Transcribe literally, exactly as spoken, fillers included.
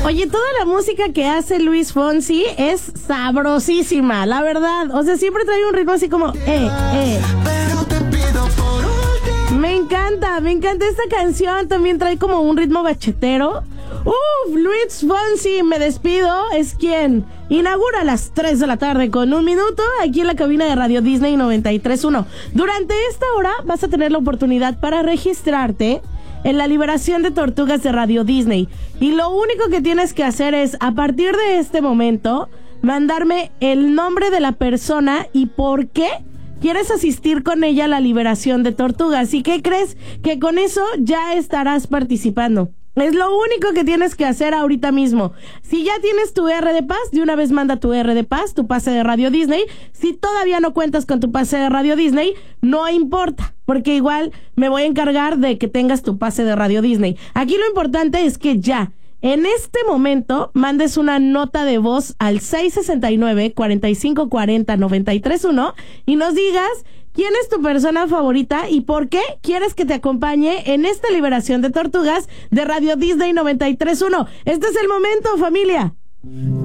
Oye, toda la música que hace Luis Fonsi es sabrosísima, la verdad. O sea, siempre trae un ritmo así como, eh, eh. Me encanta, me encanta esta canción. También trae como un ritmo bachetero. Uf, Luis Fonsi, me despido. Es quien inaugura a las tres de la tarde con un minuto aquí en la cabina de Radio Disney noventa y tres punto uno. Durante esta hora vas a tener la oportunidad para registrarte en la liberación de tortugas de Radio Disney. Y lo único que tienes que hacer es, a partir de este momento, mandarme el nombre de la persona y por qué quieres asistir con ella a la liberación de tortugas. ¿Y qué crees? Que con eso ya estarás participando. Es lo único que tienes que hacer ahorita mismo. Si ya tienes tu R de Paz, de una vez manda tu R de Paz, tu pase de Radio Disney. Si todavía no cuentas con tu pase de Radio Disney, no importa, porque igual me voy a encargar de que tengas tu pase de Radio Disney. Aquí lo importante es que ya, en este momento, mandes una nota de voz al seis sesenta y nueve, cuarenta y cinco cuarenta, noventa y tres uno y nos digas quién es tu persona favorita y por qué quieres que te acompañe en esta liberación de tortugas de Radio Disney noventa y tres punto uno. Este es el momento, familia.